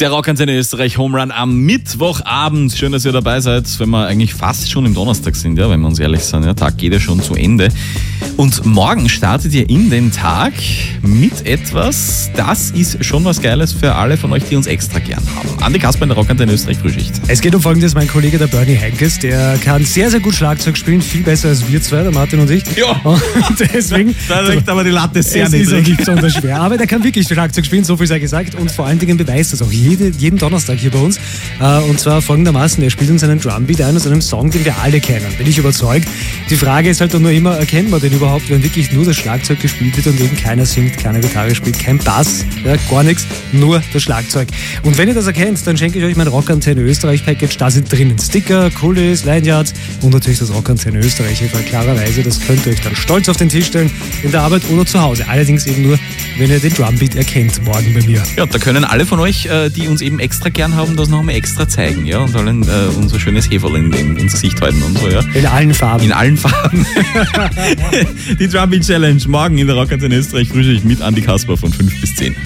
Der Rockantenne Österreich Home Run am Mittwochabend. Schön, dass ihr dabei seid, wenn wir eigentlich fast schon im Donnerstag sind, ja, wenn wir uns ehrlich sind. Der Tag geht ja schon zu Ende. Und morgen startet ihr in den Tag mit etwas, das ist schon was Geiles für alle von euch, die uns extra gern haben. Andi Kasper in der Rockantenne Österreich Frühschicht. Es geht um Folgendes, mein Kollege, der Bernie Henkes, der kann sehr, sehr gut Schlagzeug spielen, viel besser als wir zwei, der Martin und ich. Ja. Und deswegen... Da liegt aber die Latte sehr niedrig. Es ist auch nicht besonders schwer, aber der kann wirklich Schlagzeug spielen, so viel sei gesagt. Und vor allen Dingen beweist das auch jeden Donnerstag hier bei uns. Und zwar folgendermaßen, er spielt uns einen Drumbeat ein aus einem Song, den wir alle kennen. Bin ich überzeugt. Die Frage ist halt doch nur immer, erkennt man den überhaupt, wenn wirklich nur das Schlagzeug gespielt wird und eben keiner singt, keine Gitarre spielt, kein Bass, ja, gar nichts, nur das Schlagzeug. Und wenn ihr das erkennt, dann schenke ich euch mein Rockantenne Österreich Package. Da sind drinnen Sticker, Kulis, Lanyards und natürlich das Rockantenne Österreich. Klarerweise, das könnt ihr euch dann stolz auf den Tisch stellen, in der Arbeit oder zu Hause. Allerdings eben nur, wenn ihr den Drumbeat erkennt, morgen bei mir. Ja, da können alle von euch, die uns eben extra gern haben, das noch mal extra zeigen, ja, und sollen unser schönes Heferl ins Gesicht halten und so, ja. In allen Farben. In allen Farben. Die Drumbeat Challenge morgen in der Rockantenne Österreich Frühschicht mit Andi Kasper von 5 bis 10.